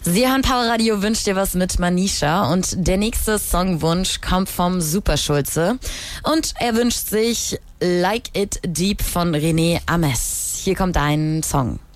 Sie hören Power Radio, wünscht dir was mit Manisha und der nächste Songwunsch kommt vom Super Schulze und er wünscht sich Like It Deep von René Ames. Hier kommt ein Song.